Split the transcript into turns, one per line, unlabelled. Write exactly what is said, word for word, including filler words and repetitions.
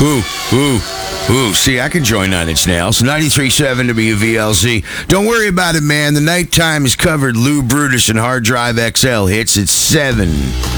Ooh, ooh, ooh. See, I could join Nine Inch Nails. ninety-three point seven W V L Z. Don't worry about it, man. The nighttime is covered. Lou Brutus and Hard Drive X L hits at seven.